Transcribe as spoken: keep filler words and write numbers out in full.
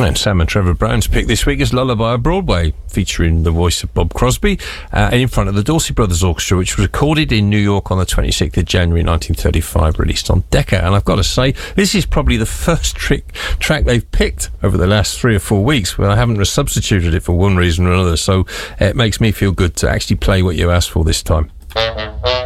And Sam and Trevor Brown's pick this week is Lullaby of Broadway, featuring the voice of Bob Crosby, uh, and in front of the Dorsey Brothers Orchestra, which was recorded in New York on the twenty-sixth of January nineteen thirty-five, released on Decca. And I've got to say, this is probably the first trick, track they've picked over the last three or four weeks where I haven't substituted it for one reason or another, so it makes me feel good to actually play what you asked for this time.